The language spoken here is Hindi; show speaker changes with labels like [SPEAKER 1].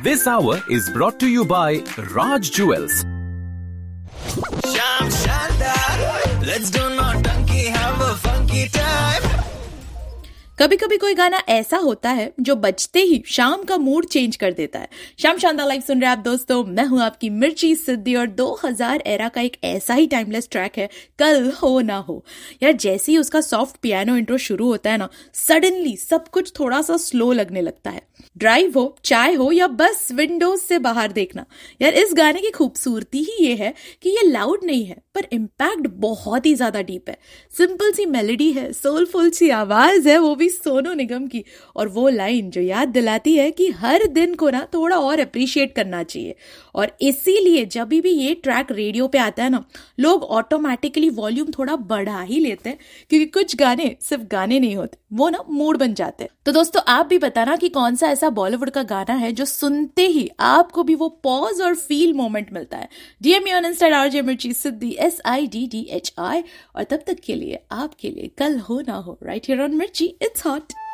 [SPEAKER 1] This hour is brought to you by Raj Jewels.
[SPEAKER 2] Sham Shandar, let's do naughty, have a funky time.
[SPEAKER 3] कभी कभी कोई गाना ऐसा होता है जो बजते ही शाम का मूड चेंज कर देता है। शाम शानदार लाइव सुन रहे हैं आप दोस्तों, मैं हूं आपकी मिर्ची सिद्धि और 2000 एरा का एक ऐसा ही टाइमलेस ट्रैक है कल हो ना हो। यार जैसे ही उसका सॉफ्ट पियानो इंट्रो शुरू होता है ना, सडनली सब कुछ थोड़ा सा स्लो लगने लगता है। ड्राइव हो, चाय हो या बस विंडोज से बाहर देखना, यार इस गाने की खूबसूरती ही ये है कि ये लाउड नहीं है पर इम्पैक्ट बहुत ही ज्यादा डीप है। सिंपल सी मेलोडी है, सोलफुल सी आवाज है, वो भी सोनू निगम की, और वो लाइन जो याद दिलाती है कि हर दिन को ना थोड़ा और अप्रिशिएट करना चाहिए। और इसीलिए जब भी ये ट्रैक रेडियो पे आता है ना, लोग ऑटोमेटिकली वॉल्यूम थोड़ा बढ़ा ही लेते हैं, क्योंकि कुछ गाने सिर्फ गाने नहीं होते, वो ना मूड बन जाते हैं। तो दोस्तों आप भी बताना कि कौन सा ऐसा बॉलीवुड का गाना है जो सुनते ही आपको भी वो पॉज और फील मोमेंट मिलता है। डीएम ऑन इंस्टा RJ मिर्ची सिद्धि SIDDHI। और तब तक के लिए आपके लिए कल हो ना हो, राइट हियर ऑन मिर्ची, इट्स हॉट।